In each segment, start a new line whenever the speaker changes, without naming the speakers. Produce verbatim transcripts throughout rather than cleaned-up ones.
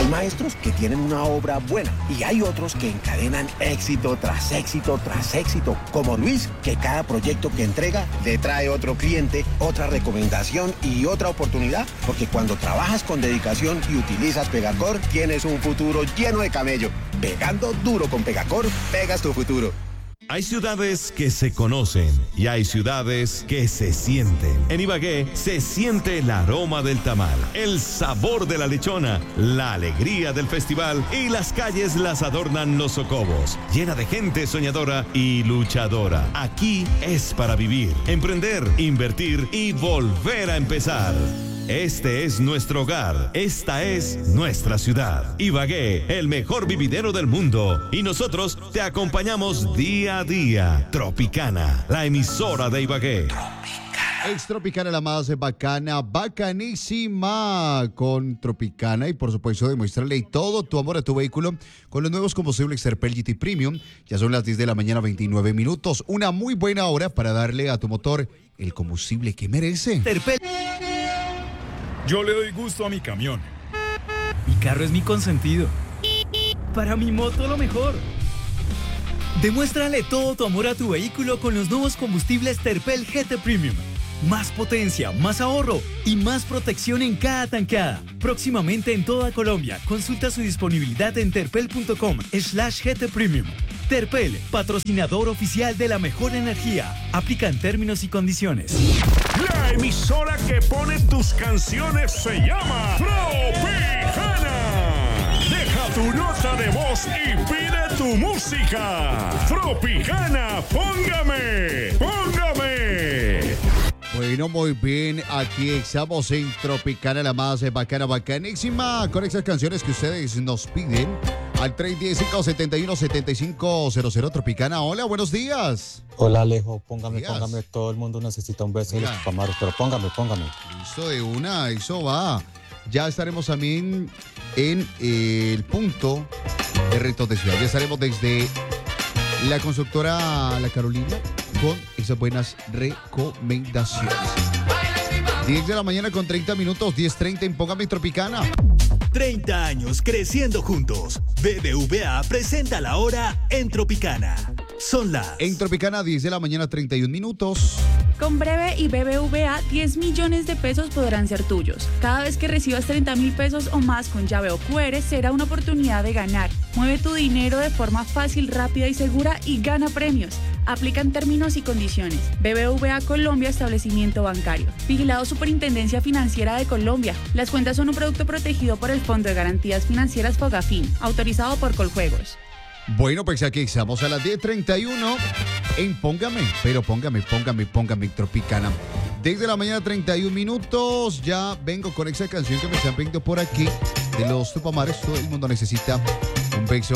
Hay maestros que tienen una obra buena y hay otros que encadenan éxito tras éxito tras éxito, como Luis, que cada proyecto que entrega le trae otro cliente, otra recomendación y otra oportunidad, porque cuando trabajas con dedicación y utilizas Pegacor, tienes un futuro lleno de camello. Pegando duro con Pegacor, pegas tu futuro.
Hay ciudades que se conocen y hay ciudades que se sienten. En Ibagué se siente el aroma del tamal, el sabor de la lechona, la alegría del festival y las calles las adornan los socobos, llena de gente soñadora y luchadora. Aquí es para vivir, emprender, invertir y volver a empezar. Este es nuestro hogar, esta es nuestra ciudad. Ibagué, el mejor vividero del mundo. Y nosotros te acompañamos día a día. Tropicana, la emisora de Ibagué.
Ex Tropicana, la más bacana, bacanísima con Tropicana, y por supuesto demuéstrale todo tu amor a tu vehículo con los nuevos combustibles Terpel G T Premium. Ya son las diez de la mañana, veintinueve minutos. Una muy buena hora para darle a tu motor el combustible que merece.
Terpel.
Yo le doy gusto a mi camión.
Mi carro es mi consentido. Para mi moto lo mejor. Demuéstrale todo tu amor a tu vehículo con los nuevos combustibles Terpel G T Premium. Más potencia, más ahorro y más protección en cada tanqueada. Próximamente en toda Colombia. Consulta su disponibilidad en terpel.com slash GT Premium. Terpel, patrocinador oficial de la mejor energía. Aplican términos y condiciones.
La emisora que pone tus canciones se llama Tropicana. Deja tu nota de voz y pide tu música. Tropicana, póngame, póngame.
Bueno, muy bien, aquí estamos en Tropicana, la más bacana, bacanísima, con esas canciones que ustedes nos piden al tres uno cinco, siete uno, siete cinco cero cero. Tropicana, hola, buenos días.
Hola, Alejo, póngame,
Días.
póngame, todo el mundo necesita un beso de
Oiga.
los Tupamaros, pero póngame, póngame.
Listo, de una, eso va. Ya estaremos también en eh, el punto de Retos de Ciudad. Ya estaremos desde la constructora La Carolina con esas buenas recomendaciones. diez de la mañana con treinta minutos, diez treinta en Póngame Tropicana.
treinta años creciendo juntos. B B V A presenta la hora en Tropicana. Son las...
En Tropicana, diez de la mañana, treinta y un minutos.
Con Breve y B B V A, diez millones de pesos podrán ser tuyos. Cada vez que recibas treinta mil pesos o más con llave o Q R, será una oportunidad de ganar. Mueve tu dinero de forma fácil, rápida y segura y gana premios. Aplican términos y condiciones. B B V A Colombia, establecimiento bancario. Vigilado Superintendencia Financiera de Colombia. Las cuentas son un producto protegido por el Fondo de Garantías Financieras Fogafín, autorizado por Coljuegos.
Bueno, pues aquí estamos a las diez treinta y uno en Póngame, pero póngame, póngame, póngame Tropicana. Desde la mañana, treinta y un minutos, ya vengo con esa canción que me están pidiendo por aquí de los Tupamares. Todo el mundo necesita un beso.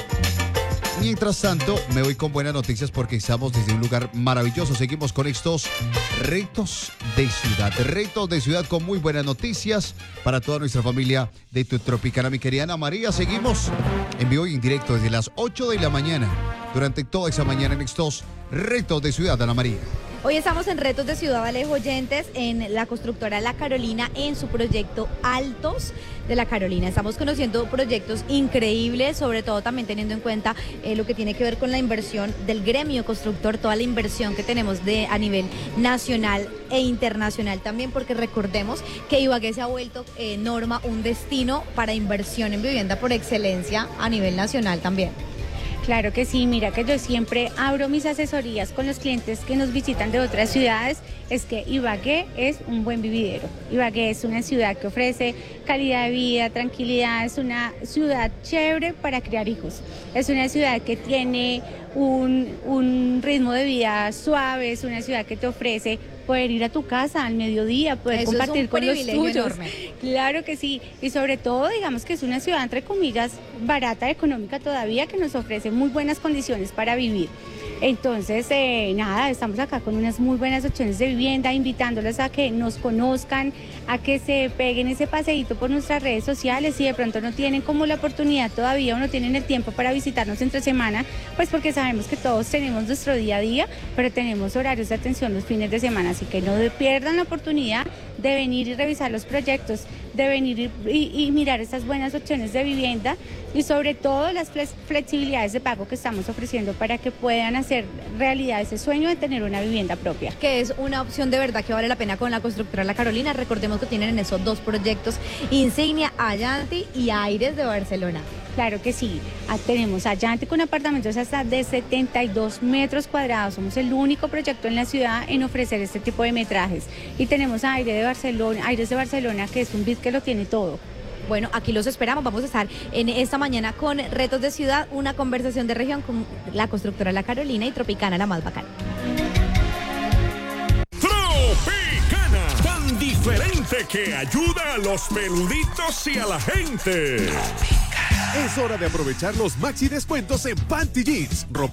Mientras tanto, me voy con buenas noticias porque estamos desde un lugar maravilloso. Seguimos con estos retos de ciudad. Retos de ciudad con muy buenas noticias para toda nuestra familia de tu Tropicana. Mi querida Ana María, seguimos en vivo y en directo desde las ocho de la mañana. Durante toda esa mañana en estos retos de ciudad, Ana María.
Hoy estamos en Retos de Ciudad, Alejo Oyentes, en la constructora La Carolina, en su proyecto Altos de La Carolina. Estamos conociendo proyectos increíbles, sobre todo también teniendo en cuenta eh, lo que tiene que ver con la inversión del gremio constructor, toda la inversión que tenemos de a nivel nacional e internacional también, porque recordemos que Ibagué se ha vuelto eh, norma, un destino para inversión en vivienda por excelencia a nivel nacional también.
Claro que sí, mira que yo siempre abro mis asesorías con los clientes que nos visitan de otras ciudades, es que Ibagué es un buen vividero. Ibagué es una ciudad que ofrece calidad de vida, tranquilidad, es una ciudad chévere para criar hijos. Es una ciudad que tiene un, un ritmo de vida suave, es una ciudad que te ofrece poder ir a tu casa al mediodía, poder
Eso
compartir
es un
con los
privilegio
tuyos.
enorme.
Claro que sí, y sobre todo digamos que es una ciudad entre comillas barata, económica todavía, que nos ofrece muy buenas condiciones para vivir. Entonces, eh, nada, estamos acá con unas muy buenas opciones de vivienda, invitándolos a que nos conozcan, a que se peguen ese paseíto por nuestras redes sociales. Si de pronto no tienen como la oportunidad todavía o no tienen el tiempo para visitarnos entre semana, pues porque sabemos que todos tenemos nuestro día a día, pero tenemos horarios de atención los fines de semana, así que no pierdan la oportunidad de venir y revisar los proyectos de venir y, y- y mirar esas buenas opciones de vivienda y sobre todo las flex- flexibilidades de pago que estamos ofreciendo para que puedan hacer realidad ese sueño de tener una vivienda propia.
Que es una opción de verdad que vale la pena con la constructora La Carolina. Recordemos que tienen en esos dos proyectos Insignia, Allanti y Aires de Barcelona.
Claro que sí. Ah, tenemos Allanti con apartamentos hasta de setenta y dos metros cuadrados. Somos el único proyecto en la ciudad en ofrecer este tipo de metrajes. Y tenemos a Aire de Barcelona, Aires de Barcelona, que es un B I D que lo tiene todo.
Bueno, aquí los esperamos. Vamos a estar en esta mañana con Retos de Ciudad, una conversación de región con la constructora La Carolina y Tropicana, la más bacana.
Tropicana, tan diferente que ayuda a los peluditos y a la gente.
Es hora de aprovechar los maxi descuentos en Panty Jeans, ropa